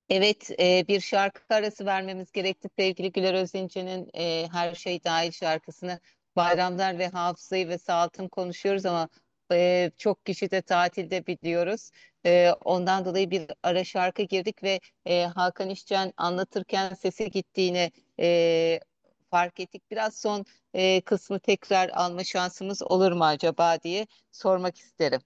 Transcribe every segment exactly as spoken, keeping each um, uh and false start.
Evet, e, bir şarkı arası vermemiz gerekti. Sevgili Güler Özince'nin e, Her Şey Dahil şarkısını bayramlar ve hafızayı ve sağaltım konuşuyoruz ama e, çok kişi de tatilde biliyoruz. E, ondan dolayı bir ara şarkı girdik ve e, Hakan İşcan anlatırken sesi gittiğini e, fark ettik. Biraz son e, kısmı tekrar alma şansımız olur mu acaba diye sormak isterim.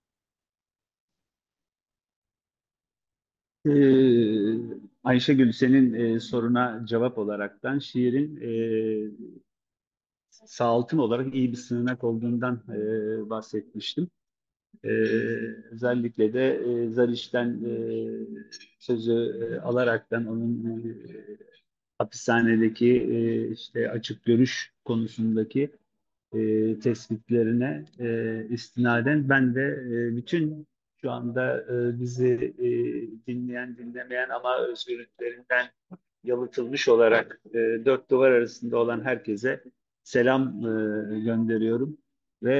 Ee, Ayşegül, senin e, soruna cevap olaraktan şiirin e, sağaltım olarak iyi bir sığınak olduğundan e, bahsetmiştim. E, Özellikle de e, Zariş'ten e, sözü e, alaraktan onun e, hapishanedeki e, işte açık görüş konusundaki e, tespitlerine e, istinaden ben de e, bütün şu anda e, bizi e, dinleyen dinlemeyen ama özgürlüklerinden yalıtılmış olarak e, dört duvar arasında olan herkese selam e, gönderiyorum ve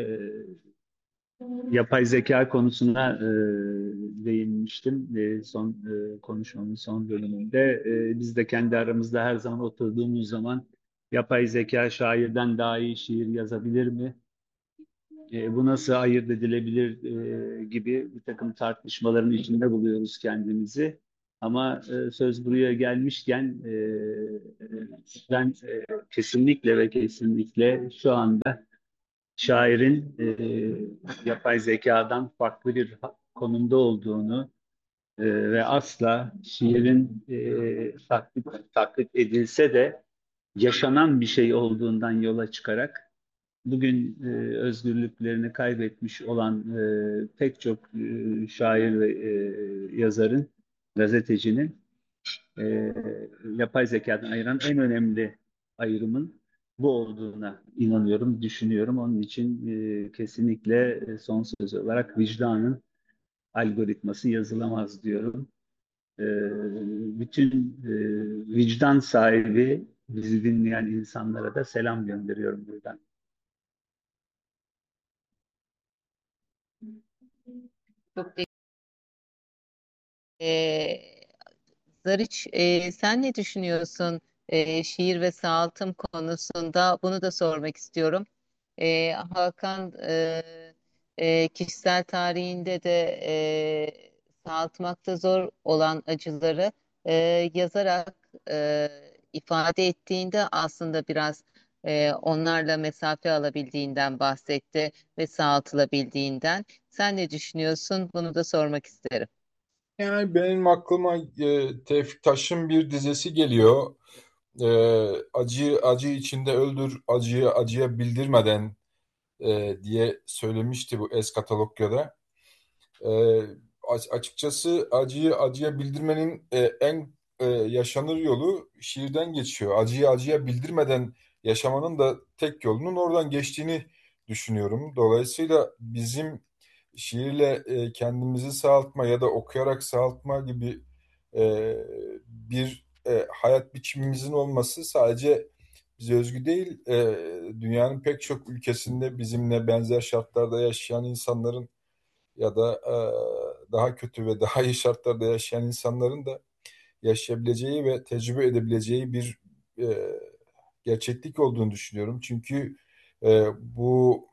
e, yapay zeka konusuna e, değinmiştim e, son e, konuşmamın son bölümünde. E, biz de kendi aramızda her zaman oturduğumuz zaman yapay zeka şairden daha iyi şiir yazabilir mi? E, bu nasıl ayırt edilebilir e, gibi bir takım tartışmaların içinde buluyoruz kendimizi. Ama e, söz buraya gelmişken e, e, ben e, kesinlikle ve kesinlikle şu anda şairin e, yapay zekadan farklı bir konumda olduğunu e, ve asla şiirin e, taklit, taklit edilse de yaşanan bir şey olduğundan yola çıkarak bugün e, özgürlüklerini kaybetmiş olan e, pek çok e, şair ve e, yazarın, gazetecinin e, yapay zekadan ayıran en önemli ayrımın bu olduğuna inanıyorum, düşünüyorum. Onun için e, kesinlikle e, son söz olarak vicdanın algoritması yazılamaz diyorum. E, Bütün e, vicdan sahibi bizi dinleyen insanlara da selam gönderiyorum buradan. Çok Ee, Zariç, e, sen ne düşünüyorsun e, şiir ve sağaltım konusunda? Bunu da sormak istiyorum. E, Hakan e, e, kişisel tarihinde de e, sağaltmakta zor olan acıları e, yazarak e, ifade ettiğinde aslında biraz e, onlarla mesafe alabildiğinden bahsetti ve sağaltılabildiğinden. Sen ne düşünüyorsun? Bunu da sormak isterim. Yani benim aklıma e, Tevfik Taş'ın bir dizesi geliyor. E, acıyı acı içinde öldür, acıyı acıya bildirmeden e, diye söylemişti bu Eskatalogya'da. E, a- Açıkçası acıyı acıya bildirmenin e, en e, yaşanır yolu şiirden geçiyor. Acıyı acıya bildirmeden yaşamanın da tek yolunun oradan geçtiğini düşünüyorum. Dolayısıyla bizim şiirle e, kendimizi sağaltma ya da okuyarak sağaltma gibi e, bir e, hayat biçimimizin olması sadece bize özgü değil, e, dünyanın pek çok ülkesinde bizimle benzer şartlarda yaşayan insanların ya da e, daha kötü ve daha iyi şartlarda yaşayan insanların da yaşayabileceği ve tecrübe edebileceği bir e, gerçeklik olduğunu düşünüyorum. Çünkü e, bu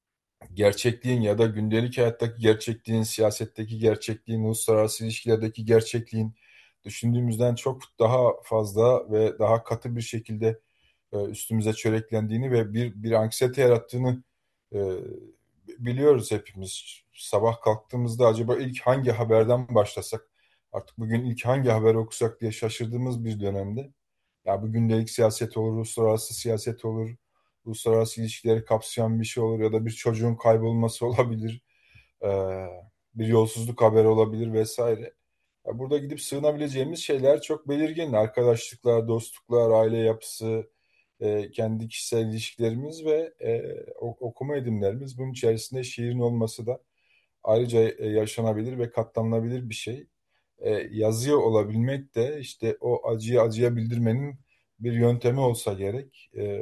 gerçekliğin ya da gündelik hayattaki gerçekliğin, siyasetteki gerçekliğin, uluslararası ilişkilerdeki gerçekliğin düşündüğümüzden çok daha fazla ve daha katı bir şekilde e, üstümüze çöreklendiğini ve bir bir anksiyete yarattığını e, biliyoruz hepimiz. Sabah kalktığımızda acaba ilk hangi haberden başlasak, artık bugün ilk hangi haber okusak diye şaşırdığımız bir dönemde. Ya bu gündelik siyaset olur, uluslararası siyaset olur, uluslararası ilişkileri kapsayan bir şey olur ya da bir çocuğun kaybolması olabilir, e, bir yolsuzluk haberi olabilir vesaire. Ya burada gidip sığınabileceğimiz şeyler çok belirgin. Arkadaşlıklar, dostluklar, aile yapısı, e, kendi kişisel ilişkilerimiz ve e, o- okuma edimlerimiz. Bunun içerisinde şiirin olması da ayrıca e, yaşanabilir ve katlanılabilir bir şey. E, yazıyor olabilmek de işte o acıyı acıya bildirmenin bir yöntemi olsa gerek. E,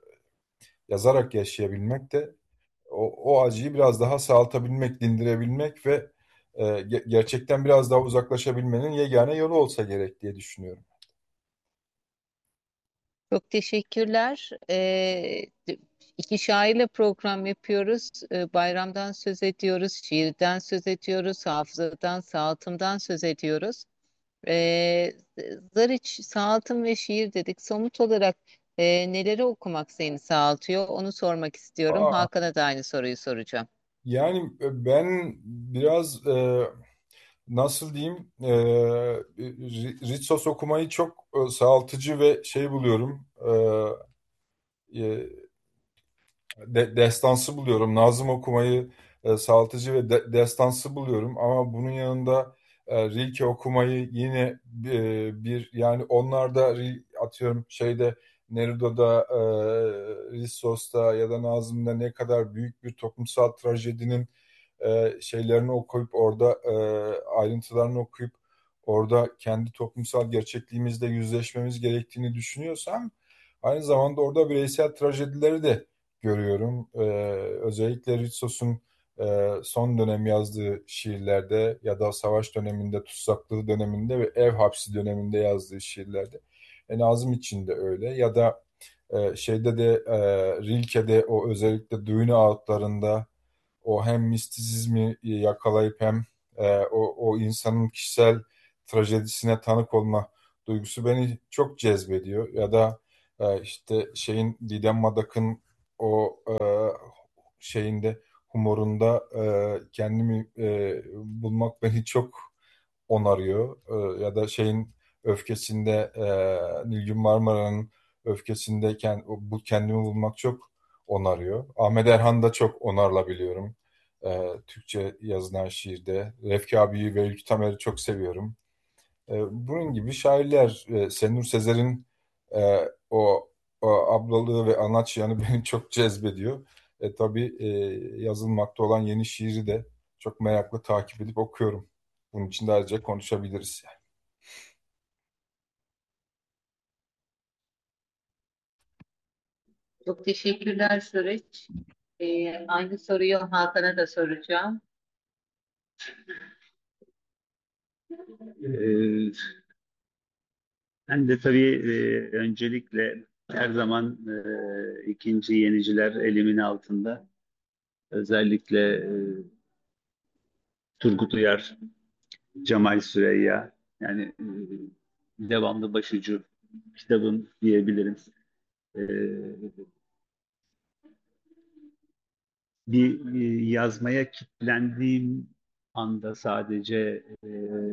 yazarak yaşayabilmek de o, o acıyı biraz daha sağaltabilmek, dindirebilmek ve e, ge- gerçekten biraz daha uzaklaşabilmenin yegane yolu olsa gerek diye düşünüyorum. Çok teşekkürler. Ee, iki şairle program yapıyoruz. Ee, bayramdan söz ediyoruz, şiirden söz ediyoruz, hafızadan, sağaltımdan söz ediyoruz. Ee, Zariç, sağaltım ve şiir dedik. Somut olarak e, neleri okumak seni sağaltıyor? Onu sormak istiyorum. Aa, Hakan'a da aynı soruyu soracağım. yani e, ben biraz e, nasıl diyeyim, e, Ri- Ritsos okumayı çok e, sağaltıcı ve şey buluyorum. E, e, de, destansı buluyorum. Nazım okumayı e, sağaltıcı ve de, destansı buluyorum. Ama bunun yanında e, Rilke okumayı yine e, bir, yani onlarda Ri- atıyorum şeyde Nerudo'da, e, Rissos'ta ya da Nazım'da ne kadar büyük bir toplumsal trajedinin e, şeylerini okuyup orada e, ayrıntılarını okuyup orada kendi toplumsal gerçekliğimizle yüzleşmemiz gerektiğini düşünüyorsam, aynı zamanda orada bireysel trajedileri de görüyorum. Ee, özellikle Ritsos'un e, son dönem yazdığı şiirlerde ya da savaş döneminde, tutsaklığı döneminde ve ev hapsi döneminde yazdığı şiirlerde. E, Nazım için de öyle. Ya da e, şeyde de e, Rilke'de o özellikle düğün ağıtlarında o hem mistisizmi yakalayıp hem e, o, o insanın kişisel trajedisine tanık olma duygusu beni çok cezbediyor. Ya da e, işte şeyin Didem Madak'ın o e, şeyinde humorunda e, kendimi e, bulmak beni çok onarıyor. E, ya da şeyin öfkesinde, e, Nilgün Marmara'nın öfkesinde kend- bu kendimi bulmak çok onarıyor. Ahmet Erhan'ı da çok onarılabiliyorum. E, Türkçe yazılan şiirde. Refki abiyi ve Ülkü Tamer'i çok seviyorum. E, bunun gibi şairler, e, Senur Sezer'in e, o, o ablalığı ve anaç yanı beni çok cezbediyor. E, tabii e, yazılmakta olan yeni şiiri de çok meraklı takip edip okuyorum. Bunun için de ayrıca konuşabiliriz. Çok teşekkürler Zariç. Ee, aynı soruyu Hakan'a da soracağım. Ee, Ben de tabii e, öncelikle her zaman e, ikinci yeniciler elimin altında. Özellikle e, Turgut Uyar, Cemal Süreyya, yani e, devamlı başucu kitabım diyebilirim. E, bir e, yazmaya kilitlendiğim anda sadece e,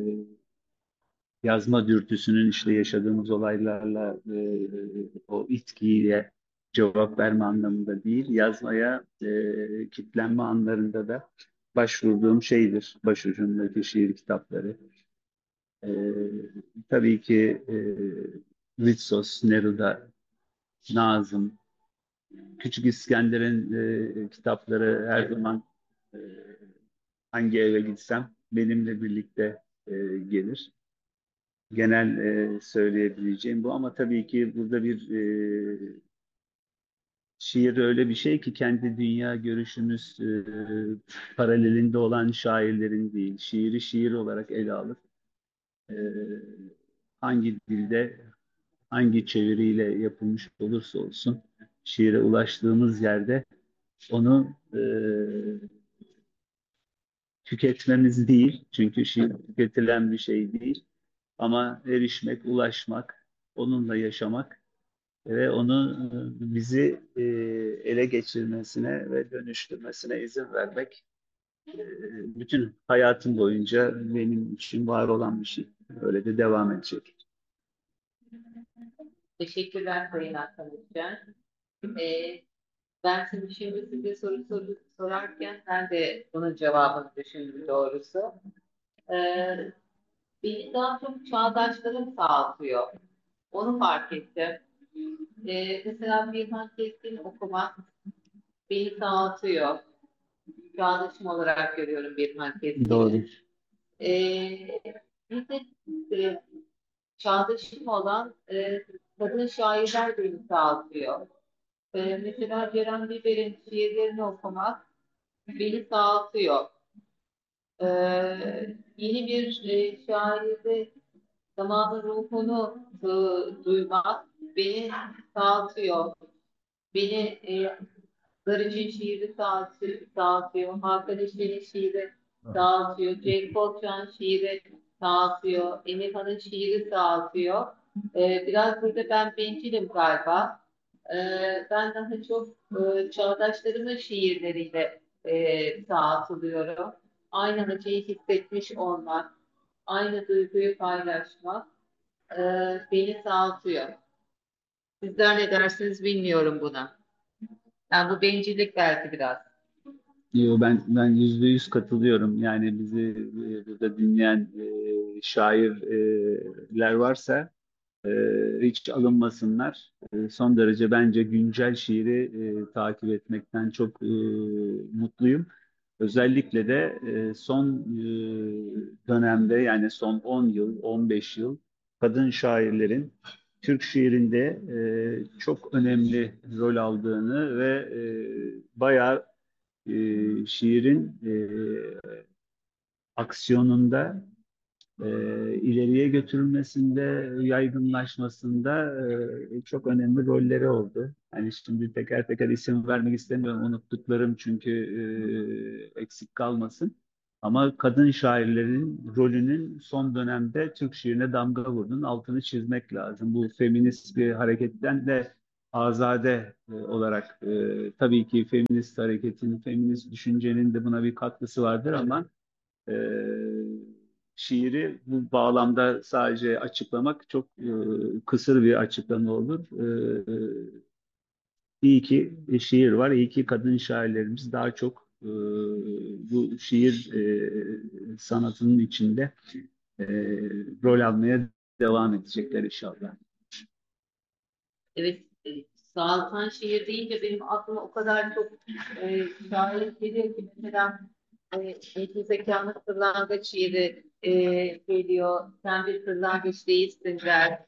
yazma dürtüsünün işte yaşadığımız olaylarla e, o itkiyle cevap verme anlamında değil, yazmaya e, kitlenme anlarında da başvurduğum şeydir. Başucumdaki şiir kitapları. E, tabii ki e, Ritsos, Neruda, Nazım, Küçük İskender'in e, kitapları her zaman e, hangi eve gitsem benimle birlikte e, gelir. Genel e, söyleyebileceğim bu, ama tabii ki burada bir e, şiir öyle bir şey ki kendi dünya görüşümüz e, paralelinde olan şairlerin değil, şiiri şiir olarak ele alıp e, hangi dilde, hangi çeviriyle yapılmış olursa olsun şiire ulaştığımız yerde onu e, tüketmemiz değil, çünkü şiir tüketilen bir şey değil, ama erişmek, ulaşmak, onunla yaşamak ve onu e, bizi e, ele geçirmesine ve dönüştürmesine izin vermek e, bütün hayatım boyunca benim için var olan bir şey. Öyle de devam edecek. Teşekkürler Sayın Hakan Hocam. Ee, Ben şimdi, şimdi size soru, soru sorarken ben de bunun cevabını düşündüm doğrusu. Ee, Beni daha çok çağdaşlarım sağlıyor. Onu fark ettim. Ee, mesela bir Keskin okumak beni sağaltıyor. Çağdaşım olarak görüyorum bir Doğru. Keskin'i. Ee, Bir de e, çağdaşım olan e, kadın şairler beni sağaltıyor. Ee, mesela Ceren Biber'in şiirlerini okumak beni sağaltıyor. Ee, Yeni bir e, şairde zamanın ruhunu e, duymak beni sağaltıyor. Beni e, Darıcı'nın şiiri dağıtıyor, dağıtıyor. Hakan İşler'in şiiri dağıtıyor. Cenk Korkçak'ın şiiri dağıtıyor. Emirhan'ın şiiri dağıtıyor. Ee, biraz burada ben bencilim galiba. Ee, ben daha çok e, çağdaşlarımın şiirleriyle e, dağıtılıyorum. Aynı acıyı hissetmiş olmak, aynı duyguyu paylaşmak e, beni sağaltıyor. Sizler ne dersiniz bilmiyorum buna. Yani bu bencillik belki biraz. Yo, ben ben yüzde yüz katılıyorum. Yani bizi e, burada dinleyen e, şairler varsa e, hiç alınmasınlar. E, son derece bence güncel şiiri e, takip etmekten çok e, mutluyum. Özellikle de e, son e, dönemde, yani son on yıl, on beş yıl kadın şairlerin Türk şiirinde e, çok önemli rol aldığını ve e, bayağı e, şiirin e, aksiyonunda, e, ileriye götürülmesinde, yaygınlaşmasında e, çok önemli rolleri oldu. Hani şimdi teker teker isim vermek istemiyorum, unuttuklarım çünkü e, eksik kalmasın. Ama kadın şairlerin rolünün son dönemde Türk şiirine damga vurduğunun altını çizmek lazım. Bu feminist bir hareketten de azade e, olarak, e, tabii ki feminist hareketin, feminist düşüncenin de buna bir katkısı vardır ama e, şiiri bu bağlamda sadece açıklamak çok e, kısır bir açıklama olur. E, iyi ki şiir var, iyi ki kadın şairlerimiz daha çok e, bu şiir e, sanatının içinde e, rol almaya devam edecekler inşallah. Evet, e, Sağaltan şiir deyince benim aklıma o kadar çok e, şair geliyor ki mesela e, Necmi Zekan'ın Kırlangıç şiiri e, geliyor. Sen bir kırlangıç değilsin der.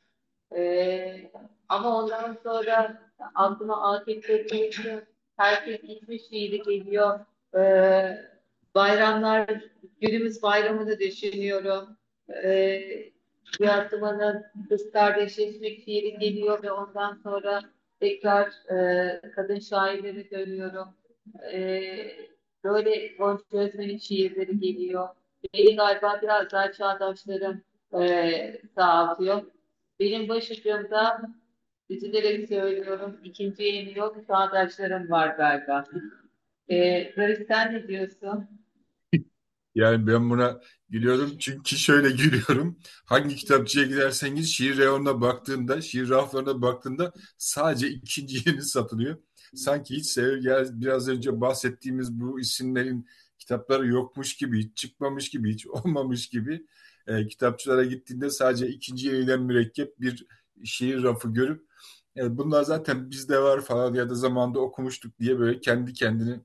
E, Ama ondan sonra aklıma Akif Fethi Herkes Gitmiş şiiri geliyor. E, Bayramlar, günümüz bayramını düşünüyorum. E, Cihat Duman'ın Kız Kardeşleşmek şiiri geliyor ve ondan sonra tekrar e, kadın şairlere dönüyorum. E, Böyle Gonca Özmen'in şiirleri geliyor. Beni galiba biraz daha çağdaşlarım e, sağlıyor. Benim başucumda üzülerek söylüyorum ikinci yeni yok çağdaşlarım var galiba. E, Barış sen ne diyorsun? Yani ben buna gülüyorum çünkü şöyle gülüyorum. Hangi kitapçıya giderseniz şiir reyonuna baktığında, şiir raflarına baktığında sadece ikinci yeni satılıyor. Sanki hiç sev, ya biraz önce bahsettiğimiz bu isimlerin kitapları yokmuş gibi, hiç çıkmamış gibi, hiç olmamış gibi e, kitapçılara gittiğinde sadece ikinci yeniden mürekkep bir şiir rafı görüp e, bunlar zaten bizde var falan ya da zamanında okumuştuk diye böyle kendi kendini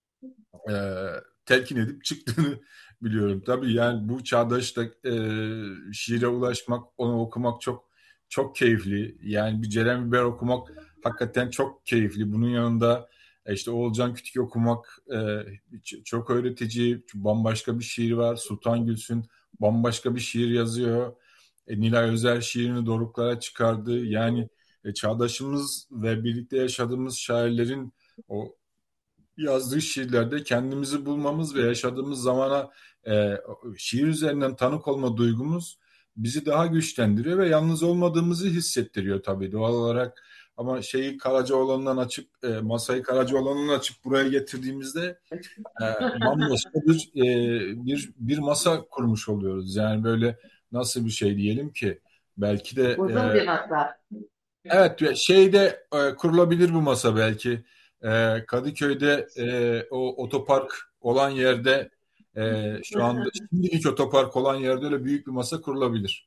e, telkin edip çıktığını biliyorum. Tabii yani bu çağdaşta e, şiire ulaşmak, onu okumak çok çok keyifli. Yani bir Ceren Biber okumak hakikaten çok keyifli. Bunun yanında e, işte Oğulcan Kütük okumak e, ç- çok öğretici. Bambaşka bir şiir var. Sultan Gülsün bambaşka bir şiir yazıyor. E, Nilay Özer şiirini doruklara çıkardı. Yani e, çağdaşımız ve birlikte yaşadığımız şairlerin o yazdığı şiirlerde kendimizi bulmamız ve yaşadığımız zamana e, şiir üzerinden tanık olma duygumuz bizi daha güçlendiriyor ve yalnız olmadığımızı hissettiriyor tabii doğal olarak. Ama şeyi Karacaoğlan'dan açıp e, masayı Karacaoğlan'dan açıp buraya getirdiğimizde e, bambaşka bir, e, bir bir masa kurmuş oluyoruz. Yani böyle nasıl bir şey diyelim ki belki de Uzun e, bir masa. evet, şeyde e, kurulabilir bu masa belki. E, Kadıköy'de e, o otopark olan yerde e, şu anda şimdilik otopark olan yerde öyle büyük bir masa kurulabilir.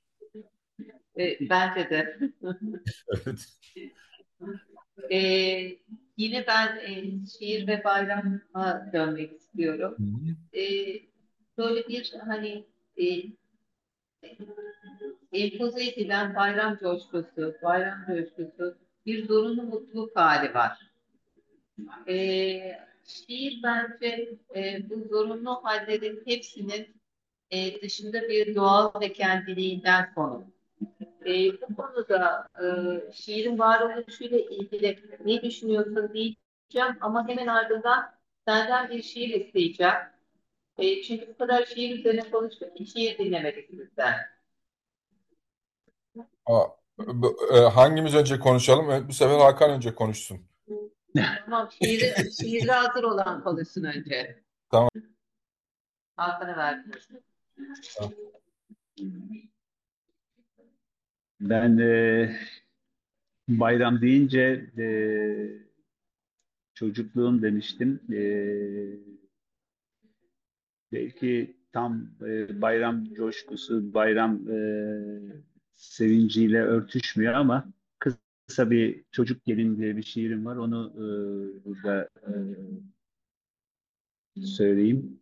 E, bence de. Evet. E, Yine ben e, şiir ve bayrama dönmek istiyorum. Hı hı. E, Böyle bir hani e, empoze edilen bayram coşkusu, bayram coşkusu, bir zorunlu mutluluk hali var. E, şiir bence e, bu zorunlu hallerin hepsinin e, dışında bir doğal ve kendiliğinden konu. E, bu konuda e, şiirin varoluşuyla ilgili ne düşünüyorsun diyeceğim ama hemen ardından senden bir şiir isteyeceğim. E, çünkü bu kadar şiir üzerine konuştuk ki şiir dinlemedik bizden. Aa, bu- e, hangimiz önce konuşalım? E, Bu sefer Hakan önce konuşsun. Tamam, şiiri, şiiri hazır olan konuşsun önce. Tamam. Hakan'a verdim. Tamam. Ben e, bayram deyince e, çocukluğum demiştim. E, belki tam e, bayram coşkusu, bayram e, sevinciyle örtüşmüyor ama kısa bir Çocuk Gelin diye bir şiirim var. Onu e, burada e, söyleyeyim.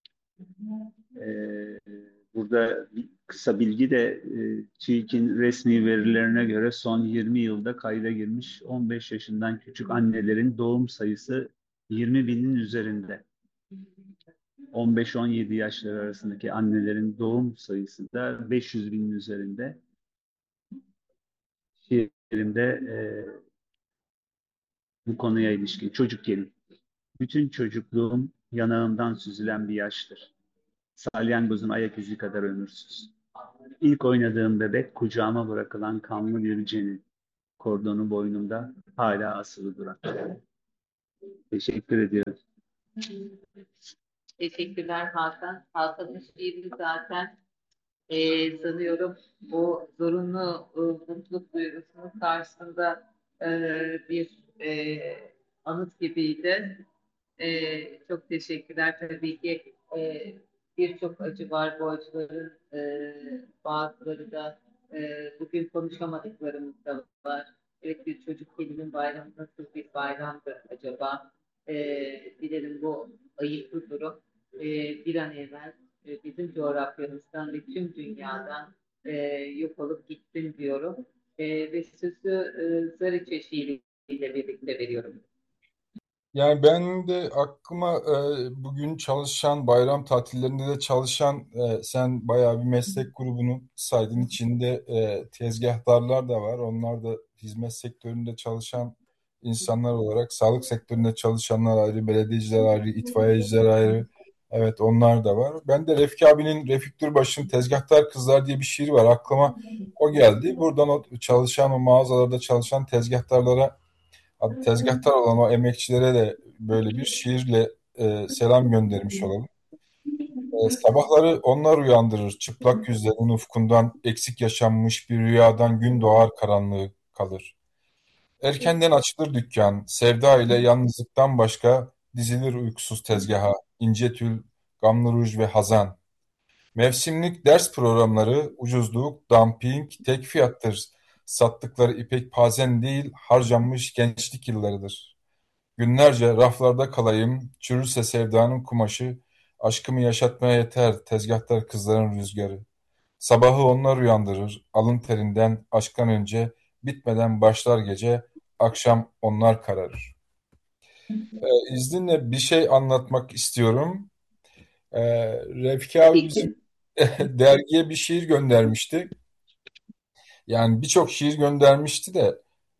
E, burada bir kısa bilgi de e, TÜİK'in resmi verilerine göre son yirmi yılda kayda girmiş on beş yaşından küçük annelerin doğum sayısı yirmi binin üzerinde. on beş on yedi yaşları arasındaki annelerin doğum sayısı da beş yüz binin üzerinde. Şiirimde e, bu konuya ilişkin çocuk gelin. Bütün çocukluğum yanağımdan süzülen bir yaştır. Salyangozun ayak izi kadar ömürsüz. İlk oynadığım bebek kucağıma bırakılan kanlı bir cenin. Kordonu boynumda hala asılı duran. Teşekkür ediyorum. Teşekkürler Hakan. Hakan'ın şiiri zaten e, sanıyorum bu zorunlu e, mutluluk duygusunun karşısında e, bir e, anıt gibiydi. E, çok teşekkürler. Tabii ki e, birçok acı var. Bu acıların e, bazıları da e, bugün konuşamadıklarımız da var. Evet, bir çocuk gelimin bayramı nasıl bir bayramdı acaba? E, Dilerim bu ayıplı durum e, bir an evvel e, bizim coğrafyamızdan ve tüm dünyadan e, yok olup gitsin diyorum. E, ve sözü e, Zariçe şiiriyle birlikte veriyorum. Yani ben de aklıma e, bugün çalışan, bayram tatillerinde de çalışan, e, sen bayağı bir meslek grubunu saydın. İçinde e, tezgahtarlar da var. Onlar da hizmet sektöründe çalışan insanlar olarak, sağlık sektöründe çalışanlar ayrı, belediyeciler ayrı, itfaiyeciler ayrı. Evet, onlar da var. Ben de Refik abinin, Refik Durbaş'ın Tezgahtar Kızlar diye bir şiir var. Aklıma o geldi. Buradan o çalışan, o mağazalarda çalışan tezgahtarlara, Hadi tezgahtar olan o emekçilere de böyle bir şiirle e, selam göndermiş olalım. E, sabahları onlar uyandırır, çıplak yüzlerin ufkundan eksik yaşanmış bir rüyadan gün doğar karanlığı kalır. Erkenden açılır dükkan, sevda ile yalnızlıktan başka dizilir uykusuz tezgaha, ince tül, gamlı ruj ve hazan. Mevsimlik ders programları, ucuzluk, dumping, tek fiyattır. Sattıkları ipek pazen değil, harcanmış gençlik yıllarıdır. Günlerce raflarda kalayım, çürürse sevdanın kumaşı, aşkımı yaşatmaya yeter tezgahtar kızların rüzgarı. Sabahı onlar uyandırır, alın terinden aşktan önce, bitmeden başlar gece, akşam onlar kararır. Ee, izninle bir şey anlatmak istiyorum. Ee, Refiki abi bizim Peki. dergiye bir şiir göndermişti. Yani birçok şiir göndermişti de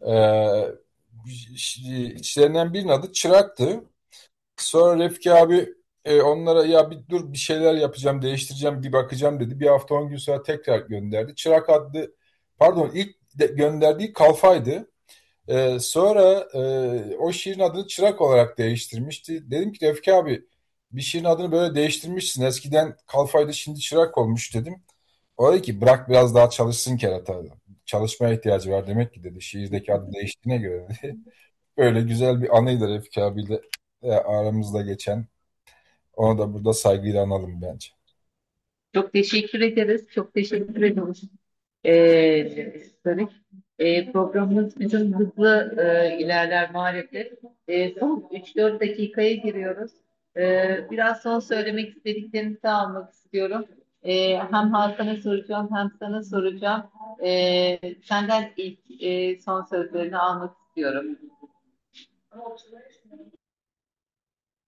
e, içlerinden birinin adı Çırak'tı. Sonra Refiki abi e, onlara ya bir dur bir şeyler yapacağım, değiştireceğim, bir bakacağım dedi. Bir hafta on gün sonra tekrar gönderdi. Çırak adlı, pardon, ilk de gönderdiği Kalfa'ydı. E, sonra e, o şiirin adını Çırak olarak değiştirmişti. Dedim ki Refiki abi bir şiirin adını böyle değiştirmişsin. Eskiden Kalfa'ydı, şimdi Çırak olmuş dedim. O dedi ki bırak biraz daha çalışsın kerata. Çalışmaya ihtiyacı var demek ki dedi. Şiirdeki adı değiştiğine göre dedi. Böyle güzel bir anıydı Refiki abiyle e, aramızda geçen. Onu da burada saygıyla analım bence. Çok teşekkür ederiz. Çok teşekkür ederiz. Ee, Sarı. Ee, programımız bizim hızlı e, ilerler maalesef. Ee, son üç dört dakikaya giriyoruz. Ee, biraz son söylemek istediklerinizi almak istiyorum. Ee, hem Hakan'a soracağım hem sana soracağım. Ee, senden ilk e, son sözlerini almak istiyorum.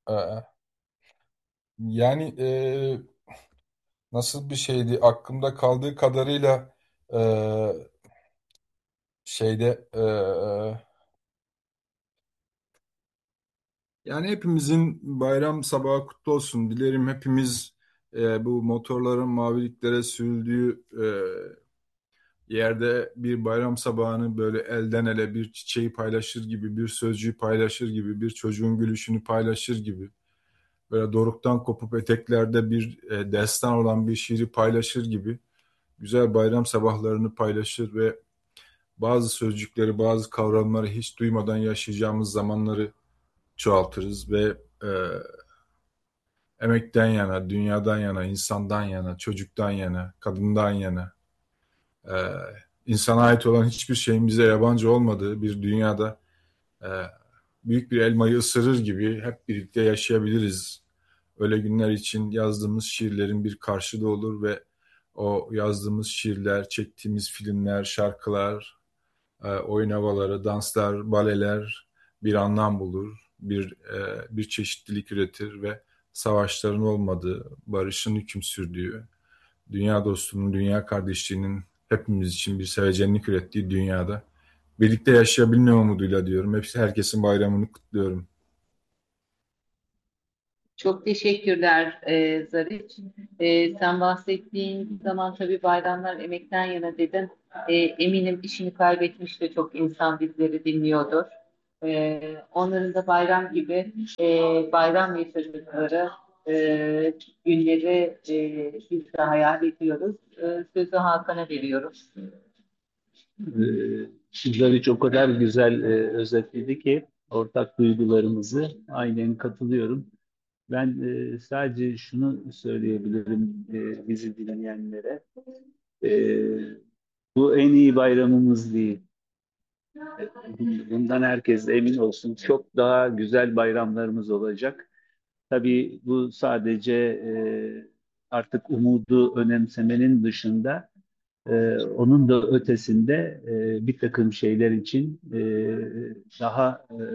Ee, Yani e, nasıl bir şeydi? Aklımda kaldığı kadarıyla e, şeyde e, yani hepimizin bayram sabahı kutlu olsun. Dilerim hepimiz e, bu motorların maviliklere sürüldüğü e, yerde bir bayram sabahını böyle elden ele bir çiçeği paylaşır gibi, bir sözcüğü paylaşır gibi, bir çocuğun gülüşünü paylaşır gibi, böyle doruktan kopup eteklerde bir e, destan olan bir şiiri paylaşır gibi güzel bayram sabahlarını paylaşır ve bazı sözcükleri, bazı kavramları hiç duymadan yaşayacağımız zamanları çoğaltırız ve e, emekten yana, dünyadan yana, insandan yana, çocuktan yana, kadından yana, e, insana ait olan hiçbir şeyin bize yabancı olmadığı bir dünyada e, büyük bir elmayı ısırır gibi hep birlikte yaşayabiliriz. Öyle günler için yazdığımız şiirlerin bir karşılığı olur ve o yazdığımız şiirler, çektiğimiz filmler, şarkılar, e, oyun havaları, danslar, baleler bir anlam bulur, bir e, bir çeşitlilik üretir ve savaşların olmadığı, barışın hüküm sürdüğü, dünya dostluğunun, dünya kardeşliğinin hepimiz için bir sevecenlik ürettiği dünyada birlikte yaşayabilme umuduyla diyorum. Hepsi herkesin bayramını kutluyorum. Çok teşekkürler e, Zariç. E, sen bahsettiğin zaman tabii bayramlar emekten yana dedin. E, eminim işini kaybetmiş de çok insan bizleri dinliyordur. E, onların da bayram gibi e, bayram yaşadıkları e, günleri e, biz de hayal ediyoruz. E, sözü Hakan'a veriyoruz. Ee, Şizler o kadar güzel e, özetledi ki ortak duygularımızı aynen katılıyorum. Ben e, sadece şunu söyleyebilirim e, bizi dinleyenlere. E, Bu en iyi bayramımız değil. Bundan herkes emin olsun. Çok daha güzel bayramlarımız olacak. Tabii bu sadece e, artık umudu önemsemenin dışında e, onun da ötesinde e, bir takım şeyler için e, daha e,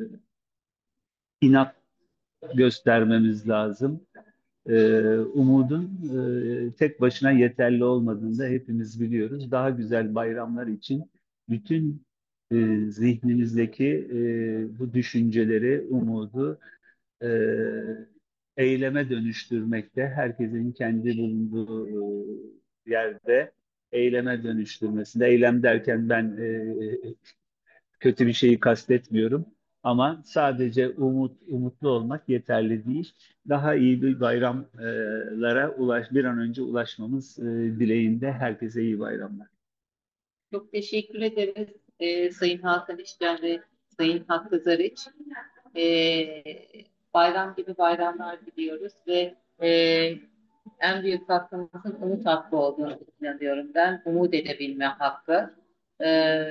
inat göstermemiz lazım. E, umudun e, tek başına yeterli olmadığını da hepimiz biliyoruz. Daha güzel bayramlar için bütün e, zihnimizdeki e, bu düşünceleri, umudu e, eyleme dönüştürmekte, herkesin kendi bulunduğu e, yerde eyleme dönüştürmesinde. Eylem derken ben e, kötü bir şeyi kastetmiyorum. Ama sadece umut, umutlu olmak yeterli değil. Daha iyi bir bayramlara ulaş, bir an önce ulaşmamız e, dileğinde herkese iyi bayramlar. Çok teşekkür ederiz e, Sayın Hakan İşcan ve Sayın Hakkı Zariç. E, bayram gibi bayramlar diliyoruz ve e, en büyük hakkımızın umut hakkı olduğunu inanıyorum ben. Umut edebilme hakkı. E,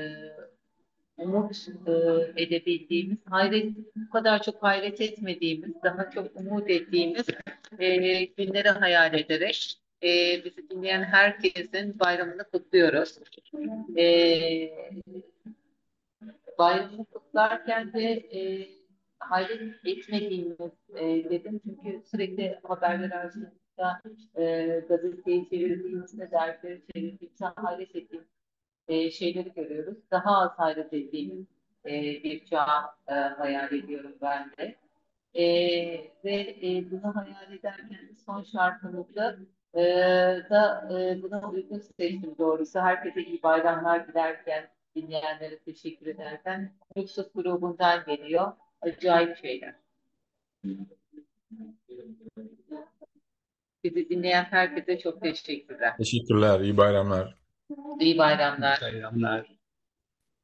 umut e, edebildiğimiz, hayret, bu kadar çok hayret etmediğimiz, daha çok umut ettiğimiz e, günleri hayal ederek e, bizi dinleyen herkesin bayramını kutluyoruz. E, bayramı kutlarken de e, hayret etmediğimiz e, dedim çünkü sürekli haberler arasında e, gazeteyi çevirdiğimizde, dergileri çevirdiğimizde hayret ettiğimiz e, şeyleri görüyoruz. Daha az hayret ettiğimiz e, bir çağ e, hayal ediyorum ben de. E, ve e, bunu hayal ederken son şarkımızda e, da e, buna uygun seçtim doğrusu. Herkese iyi bayramlar dilerken, dinleyenlere teşekkür ederken Lüksüz grubundan geliyor. Acayip şeyler. Bizi dinleyen herkese çok teşekkürler. Teşekkürler, iyi bayramlar. İyi bayramlar. Bayramlar.